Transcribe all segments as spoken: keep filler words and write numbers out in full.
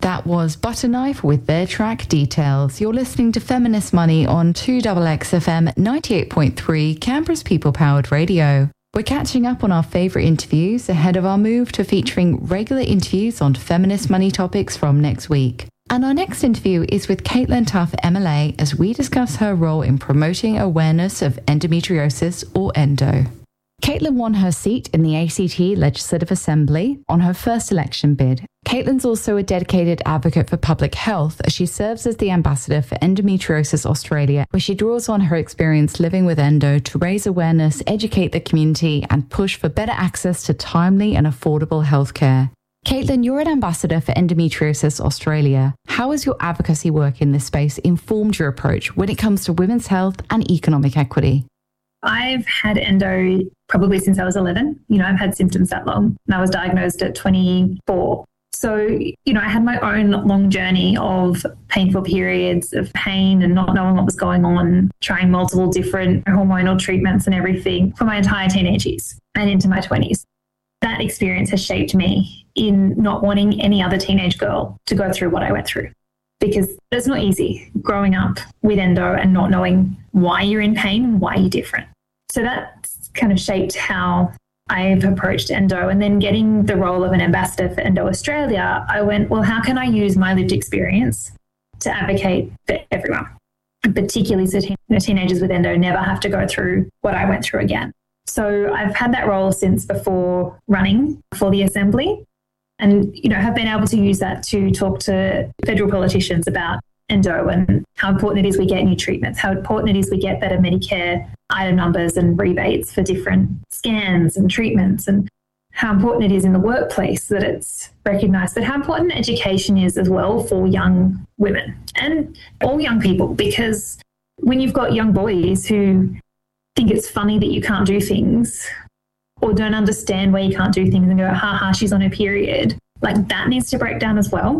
That was Butterknife with their track Details. You're listening to Feminist Money on two X X F M ninety-eight point three, Canberra's people-powered radio. We're catching up on our favourite interviews ahead of our move to featuring regular interviews on feminist money topics from next week. And our next interview is with Caitlin Tough M L A as we discuss her role in promoting awareness of endometriosis, or endo. Caitlin won her seat in the A C T Legislative Assembly on her first election bid. Caitlin's also a dedicated advocate for public health as she serves as the ambassador for Endometriosis Australia, where she draws on her experience living with endo to raise awareness, educate the community, and push for better access to timely and affordable healthcare. Caitlin, you're an ambassador for Endometriosis Australia. How has your advocacy work in this space informed your approach when it comes to women's health and economic equity? I've had endo probably since I was eleven. You know, I've had symptoms that long, and I was diagnosed at twenty-four. So, you know, I had my own long journey of painful periods of pain and not knowing what was going on, trying multiple different hormonal treatments and everything for my entire teenage years and into my twenties. That experience has shaped me in not wanting any other teenage girl to go through what I went through, because it's not easy growing up with endo and not knowing why you're in pain and why you're different. So that's kind of shaped how I've approached endo. And then getting the role of an ambassador for Endo Australia, I went, well, how can I use my lived experience to advocate for everyone, and particularly so teen- teenagers with endo never have to go through what I went through again. So I've had that role since before running for the Assembly, and, you know, have been able to use that to talk to federal politicians about endo and how important it is we get new treatments, how important it is we get better Medicare item numbers and rebates for different scans and treatments, and how important it is in the workplace that it's recognised, but how important education is as well for young women and all young people, because when you've got young boys who think it's funny that you can't do things or don't understand why you can't do things and go, ha ha, she's on her period, like that needs to break down as well.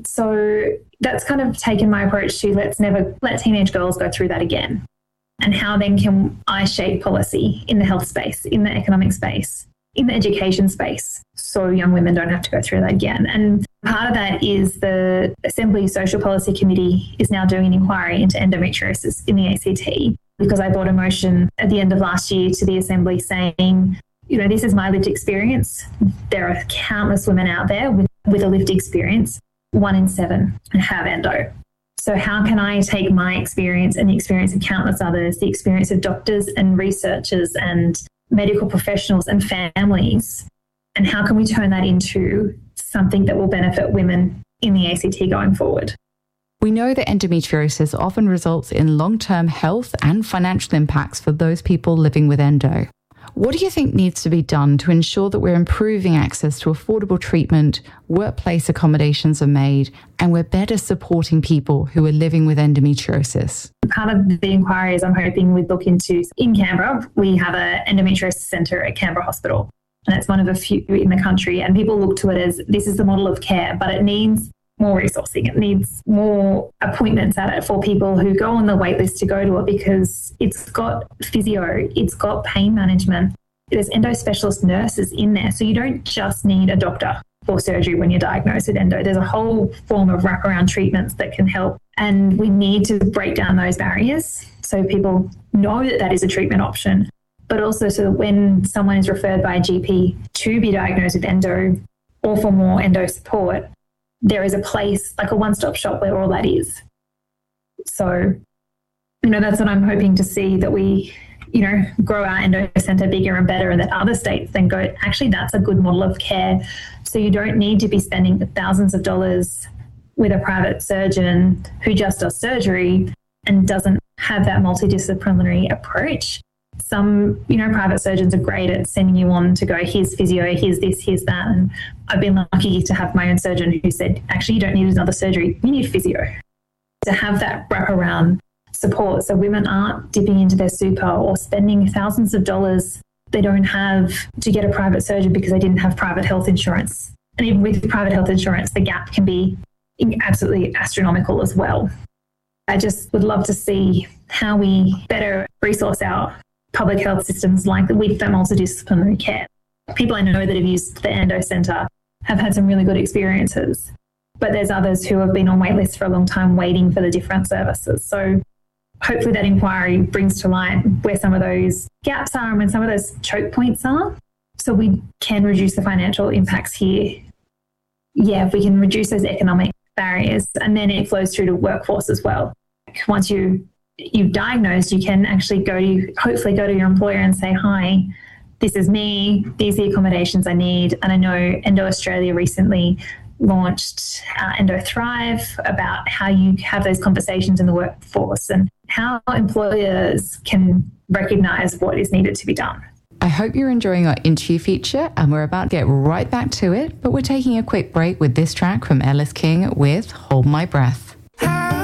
So that's kind of taken my approach to let's never let teenage girls go through that again. And how then can I shape policy in the health space, in the economic space, in the education space, so young women don't have to go through that again. And part of that is the Assembly Social Policy Committee is now doing an inquiry into endometriosis in the A C T, because I brought a motion at the end of last year to the Assembly saying, you know, this is my lived experience. There are countless women out there with, with a lived experience. One in seven have endo. So how can I take my experience and the experience of countless others, the experience of doctors and researchers and medical professionals and families, and how can we turn that into something that will benefit women in the A C T going forward? We know that endometriosis often results in long-term health and financial impacts for those people living with endo. What do you think needs to be done to ensure that we're improving access to affordable treatment, workplace accommodations are made, and we're better supporting people who are living with endometriosis? Part of the inquiries I'm hoping we look into in Canberra, we have an endometriosis centre at Canberra Hospital, and it's one of a few in the country, and people look to it as this is the model of care, but it needs more resourcing. It needs more appointments at it for people who go on the wait list to go to it, because it's got physio, it's got pain management, there's endo specialist nurses in there. So you don't just need a doctor for surgery when you're diagnosed with endo. There's a whole form of wraparound treatments that can help. And we need to break down those barriers so people know that that is a treatment option, but also so that when someone is referred by a G P to be diagnosed with endo or for more endo support, there is a place, like a one-stop shop, where all that is. So, you know, that's what I'm hoping to see, that we, you know, grow our endo centre bigger and better, and that other states then go, actually, that's a good model of care. So you don't need to be spending thousands of dollars with a private surgeon who just does surgery and doesn't have that multidisciplinary approach. Some, you know, private surgeons are great at sending you on to go, here's physio, here's this, here's that. And I've been lucky to have my own surgeon who said, actually, you don't need another surgery, you need physio. To have that wraparound support so women aren't dipping into their super or spending thousands of dollars they don't have to get a private surgeon because they didn't have private health insurance. And even with private health insurance, the gap can be absolutely astronomical as well. I just would love to see how we better resource our public health systems like with that multidisciplinary care. People I know that have used the Endo Centre have had some really good experiences. but there's others who have been on wait lists for a long time waiting for the different services. So hopefully that inquiry brings to light where some of those gaps are and when some of those choke points are, so we can reduce the financial impacts here. Yeah, if we can reduce those economic barriers, and then it flows through to workforce as well. Once you, you've diagnosed, you can actually go to, hopefully go to your employer and say, hi, this is me, these are the accommodations I need. And I know Endo Australia recently launched uh, Endo Thrive, about how you have those conversations in the workforce and how employers can recognise what is needed to be done. I hope you're enjoying our interview feature, and we're about to get right back to it, but we're taking a quick break with this track from Ellis King with Hold My Breath.